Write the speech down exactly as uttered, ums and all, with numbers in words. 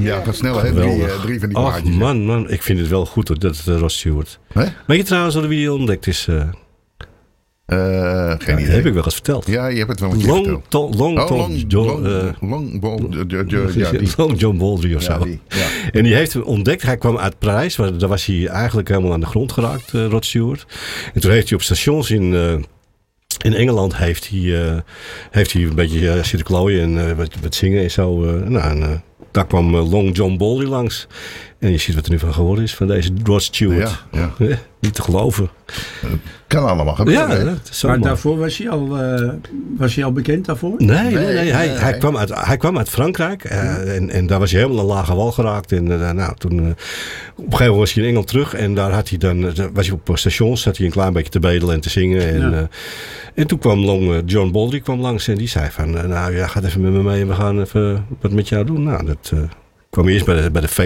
Ja, gaat snel, hè? Drie, uh, drie van die Ach, plaatjes. man, man, ik vind het wel goed, hoor, dat uh, Rod Stewart. Hè? Weet je trouwens hoe die ontdekt is? Uh, Uh, geen ja, idee. heb ik wel eens verteld. Ja, je hebt het wel een keer Long, verteld. to, long, oh, Tom, long, John, long, uh, long, ball, uh, uh, ja, die. long John Baldry of Ja, zo. die, ja. En die heeft hem ontdekt. Hij kwam uit Parijs. Waar, daar was hij eigenlijk helemaal aan de grond geraakt, uh, Rod Stewart. En toen heeft hij op stations in... Uh, In Engeland heeft hij, uh, heeft hij een beetje uh, zitten klooien en uh, wat, wat zingen en zo. Uh, nou, en, uh, daar kwam uh, Long John Baldry langs. En je ziet wat er nu van geworden is, van deze Rod Stewart. Ja, ja. Ja, niet te geloven. Kan allemaal gebeuren. Ja, hè? dat is zo Maar mooi. daarvoor was hij al, uh, was hij al bekend daarvoor? Nee, nee, nee. Nee, Hij, nee, hij, nee. Kwam uit, hij kwam uit Frankrijk. Uh, en, en daar was hij helemaal een lage wal geraakt. En uh, nou, toen, uh, op een gegeven moment was hij in Engeland terug. En daar had hij dan, uh, was hij op stations, had hij een klein beetje te bedelen en te zingen. En, Ja. uh, en toen kwam Long, uh, John Baldry kwam langs en die zei van, uh, nou ja, ga even met me mee en we gaan even wat met jou doen. Nou, dat uh, kwam eerst bij de, bij de